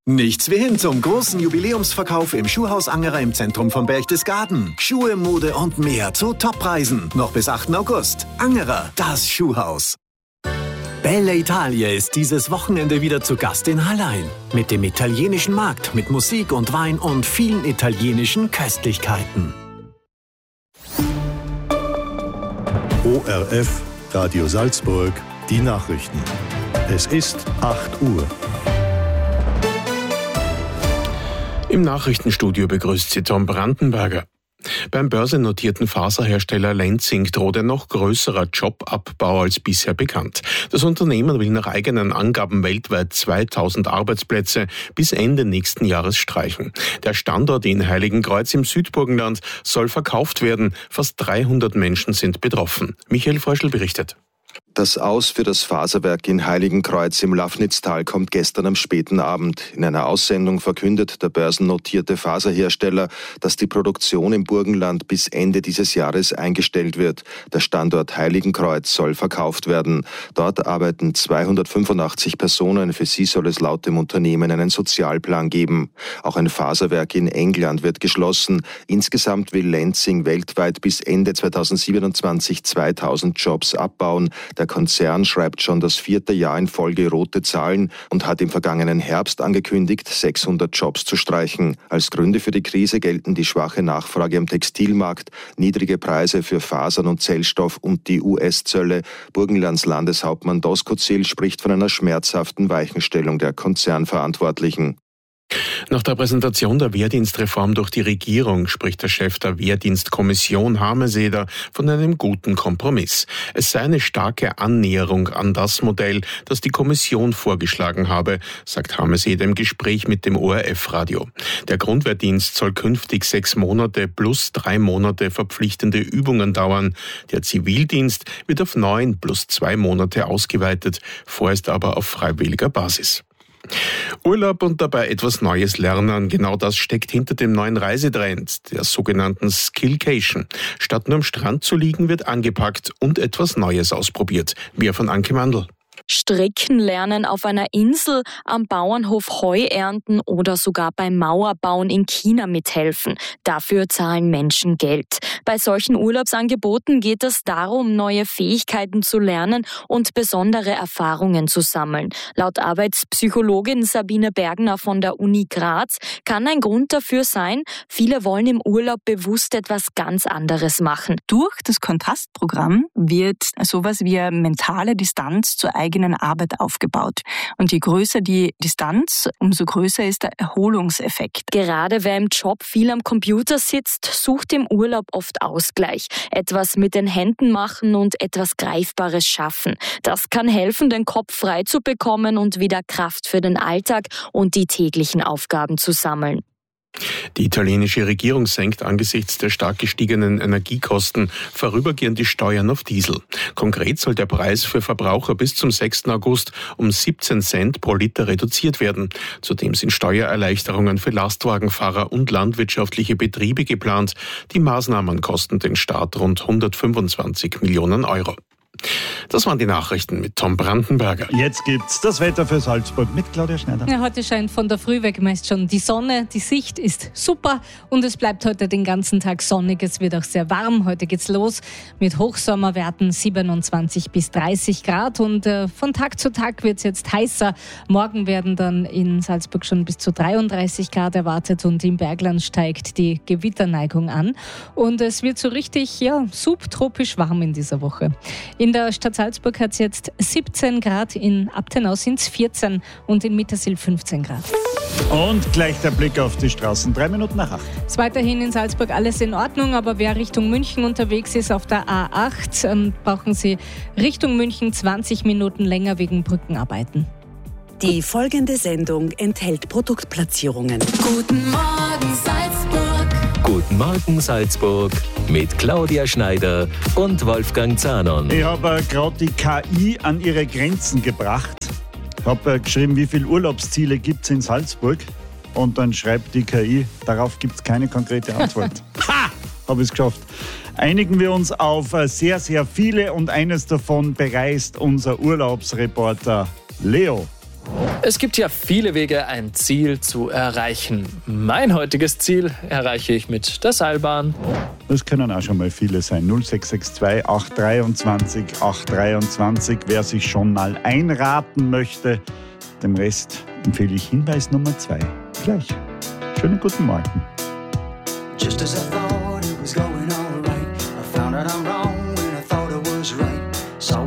Nichts wie hin zum großen Jubiläumsverkauf im Schuhhaus Angerer im Zentrum von Berchtesgaden. Schuhe, Mode und mehr zu Toppreisen. Noch bis 8. August. Angerer, das Schuhhaus. Bella Italia ist dieses Wochenende wieder zu Gast in Hallein. Mit dem italienischen Markt, mit Musik und Wein und vielen italienischen Köstlichkeiten. ORF, Radio Salzburg, die Nachrichten. Es ist 8 Uhr. Im Nachrichtenstudio begrüßt Sie Tom Brandenberger. Beim börsennotierten Faserhersteller Lenzing droht ein noch größerer Jobabbau als bisher bekannt. Das Unternehmen will nach eigenen Angaben weltweit 2000 Arbeitsplätze bis Ende nächsten Jahres streichen. Der Standort in Heiligenkreuz im Südburgenland soll verkauft werden. Fast 300 Menschen sind betroffen. Michael Fröschl berichtet. Das Aus für das Faserwerk in Heiligenkreuz im Lafnitztal kommt gestern am späten Abend. In einer Aussendung verkündet der börsennotierte Faserhersteller, dass die Produktion im Burgenland bis Ende dieses Jahres eingestellt wird. Der Standort Heiligenkreuz soll verkauft werden. Dort arbeiten 285 Personen. Für sie soll es laut dem Unternehmen einen Sozialplan geben. Auch ein Faserwerk in England wird geschlossen. Insgesamt will Lenzing weltweit bis Ende 2027 2000 Jobs abbauen. Der Konzern schreibt schon das 4. Jahr in Folge rote Zahlen und hat im vergangenen Herbst angekündigt, 600 Jobs zu streichen. Als Gründe für die Krise gelten die schwache Nachfrage am Textilmarkt, niedrige Preise für Fasern und Zellstoff und die US-Zölle. Burgenlands Landeshauptmann Doskozil spricht von einer schmerzhaften Weichenstellung der Konzernverantwortlichen. Nach der Präsentation der Wehrdienstreform durch die Regierung spricht der Chef der Wehrdienstkommission Hameseder von einem guten Kompromiss. Es sei eine starke Annäherung an das Modell, das die Kommission vorgeschlagen habe, sagt Hameseder im Gespräch mit dem ORF-Radio. Der Grundwehrdienst soll künftig 6 Monate plus 3 Monate verpflichtende Übungen dauern. Der Zivildienst wird auf 9 plus 2 Monate ausgeweitet, vorerst aber auf freiwilliger Basis. Urlaub und dabei etwas Neues lernen, genau das steckt hinter dem neuen Reisetrend, der sogenannten Skillcation. Statt nur am Strand zu liegen, wird angepackt und etwas Neues ausprobiert. Wir von Anke Mandl. Stricken lernen auf einer Insel, am Bauernhof Heu ernten oder sogar beim Mauerbauen in China mithelfen. Dafür zahlen Menschen Geld. Bei solchen Urlaubsangeboten geht es darum, neue Fähigkeiten zu lernen und besondere Erfahrungen zu sammeln. Laut Arbeitspsychologin Sabine Bergner von der Uni Graz kann ein Grund dafür sein, viele wollen im Urlaub bewusst etwas ganz anderes machen. Durch das Kontrastprogramm wird sowas wie eine mentale Distanz zur eigenen Arbeit aufgebaut. Und je größer die Distanz, umso größer ist der Erholungseffekt. Gerade wer im Job viel am Computer sitzt, sucht im Urlaub oft Ausgleich. Etwas mit den Händen machen und etwas Greifbares schaffen. Das kann helfen, den Kopf frei zu bekommen und wieder Kraft für den Alltag und die täglichen Aufgaben zu sammeln. Die italienische Regierung senkt angesichts der stark gestiegenen Energiekosten vorübergehend die Steuern auf Diesel. Konkret soll der Preis für Verbraucher bis zum 6. August um 17 Cent pro Liter reduziert werden. Zudem sind Steuererleichterungen für Lastwagenfahrer und landwirtschaftliche Betriebe geplant. Die Maßnahmen kosten den Staat rund 125 Millionen Euro. Das waren die Nachrichten mit Tom Brandenberger. Jetzt gibt's das Wetter für Salzburg mit Claudia Schneider. Ja, heute scheint von der Früh weg meist schon die Sonne. Die Sicht ist super und es bleibt heute den ganzen Tag sonnig. Es wird auch sehr warm. Heute geht's los mit Hochsommerwerten 27 bis 30 Grad und von Tag zu Tag wird's jetzt heißer. Morgen werden dann in Salzburg schon bis zu 33 Grad erwartet und im Bergland steigt die Gewitterneigung an. Und es wird so richtig, subtropisch warm in dieser Woche. In der Stadt Salzburg hat es jetzt 17 Grad, in Abtenau sind es 14 und in Mittersill 15 Grad. Und gleich der Blick auf die Straßen, 3 Minuten nach 8. Es ist weiterhin in Salzburg alles in Ordnung, aber wer Richtung München unterwegs ist auf der A8, brauchen Sie Richtung München 20 Minuten länger wegen Brückenarbeiten. Die folgende Sendung enthält Produktplatzierungen. Guten Morgen Salzburg. Guten Morgen Salzburg mit Claudia Schneider und Wolfgang Zahnon. Ich habe gerade die KI an ihre Grenzen gebracht. Ich habe geschrieben, wie viele Urlaubsziele gibt es in Salzburg? Und dann schreibt die KI, darauf gibt es keine konkrete Antwort. Ha! Habe ich es geschafft. Einigen wir uns auf sehr, sehr viele und eines davon bereist unser Urlaubsreporter Leo. Es gibt ja viele Wege, ein Ziel zu erreichen. Mein heutiges Ziel erreiche ich mit der Seilbahn. Das können auch schon mal viele sein. 0662 823 823. Wer sich schon mal einraten möchte, dem Rest empfehle ich Hinweis Nummer 2. Gleich. Schönen guten Morgen. Just as I thought it was going all right, I found out I'm wrong.